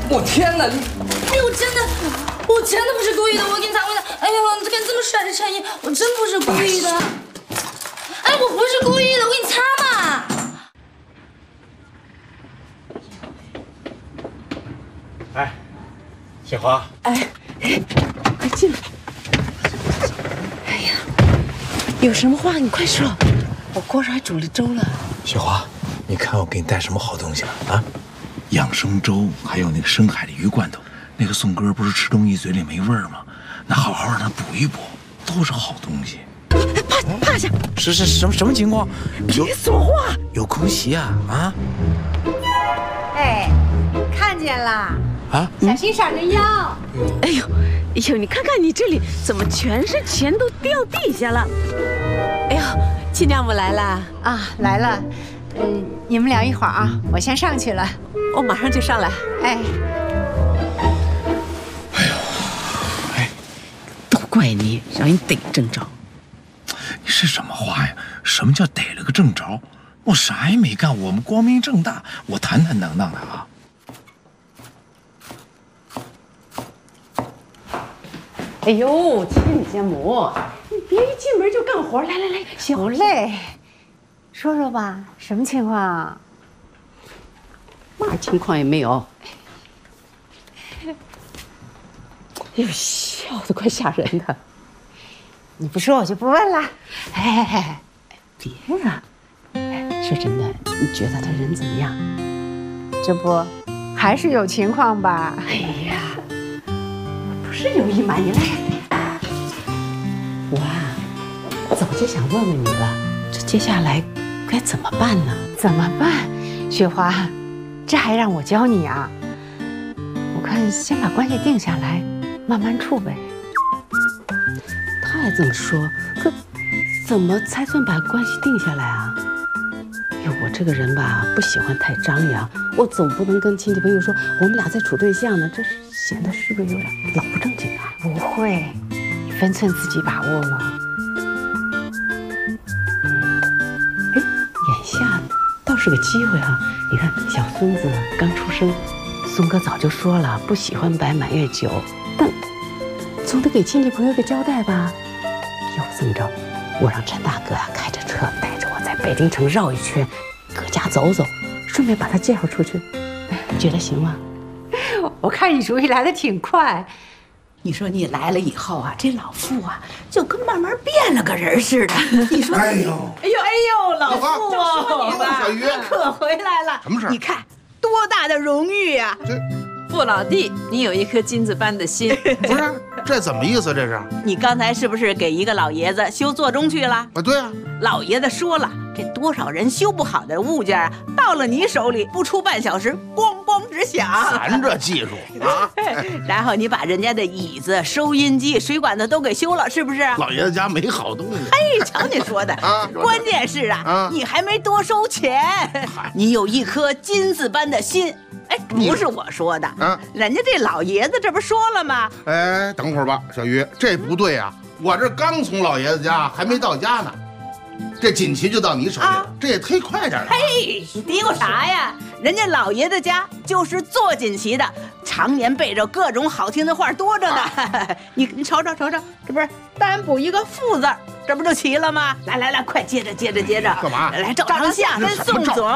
我天哪！你， 哎，我真的不是故意的，我给你擦过的。哎呦，你看这么帅的衬衣，我真不是故意的。哎，我不是故意的，我给你擦嘛。 哎，雪华， 哎，快进来。哎呀，有什么话你快说，我锅上还煮了粥了。 雪华，你看我给你带什么好东西了啊？养生粥，还有那个深海的鱼罐头。那个宋哥不是吃东西嘴里没味儿吗？那好好让他补一补，都是好东西。 趴下！ 是什么情况？ 别说话！ 有空袭啊啊！ 哎，看见了啊！ 小心闪着腰。 哎呦，你看看你这里怎么全是钱都掉地下了？哎呦，亲家母来了啊，来了。你们聊一会儿啊，我先上去了。 我马上就上来。 哎。 都怪你，让你逮个正着。 你是什么话呀？什么叫逮了个正着？我啥也没干，我们光明正大，我坦坦荡荡的啊。 哎呦，亲家母，你别一进门就干活，来，行， 不累。说说吧，什么情况啊？ 嘛情况也没有。哎呦，笑得快吓人的。 你不说我就不问了。 哎，别啊！说真的，你觉得他人怎么样？ 这不，还是有情况吧？ 哎呀，不是有意瞒你来。我啊，早就想问问你了，这接下来该怎么办呢？ 怎么办？雪华，这还让我教你啊？我看先把关系定下来，慢慢处呗。 他也这么说，可怎么才算把关系定下来啊？哟，我这个人吧，不喜欢太张扬，我总不能跟亲戚朋友说我们俩在处对象呢，这是显得是不是有点老不正经啊？ 不会，你分寸自己把握嘛。 哎，眼下呢倒是个机会啊！你看小孙子刚出生，松哥早就说了不喜欢摆满月酒，但总得给亲戚朋友个交代吧。要不这么着，我让陈大哥啊开着车带着我在北京城绕一圈，各家走走，顺便把他介绍出去，你觉得行吗？ 我看你主意来得挺快。 你说你来了以后啊，这老傅啊就跟慢慢变了个人似的。你说，哎呦，老傅哦，你吧，你可回来了。 什么事？ 你看多大的荣誉呀！ 傅老弟，你有一颗金子般的心。 不是，这怎么意思？这是？ 你刚才是不是给一个老爷子修座钟去了？ 啊，对啊。 老爷子说了，这多少人修不好的物件啊，到了你手里不出半小时，咣咣直响。 咱这技术啊！ 然后你把人家的椅子、收音机、水管子都给修了，是不是？ 老爷子家没好东西。 嘿，瞧你说的啊！关键是啊，你还没多收钱，你有一颗金子般的心。哎，不是我说的啊，人家这老爷子这不说了吗？ 哎，等会儿吧，小鱼，这不对啊！我这刚从老爷子家还没到家呢，这锦旗就到你手里了，这也忒快点了。 嘿，你嘀咕啥呀？人家老爷子家就是做锦旗的，常年背着各种好听的话多着呢。你瞅瞅，这不是单补一个傅字，这不就齐了吗？来，快接着， 干嘛？ 来照张相，跟宋总。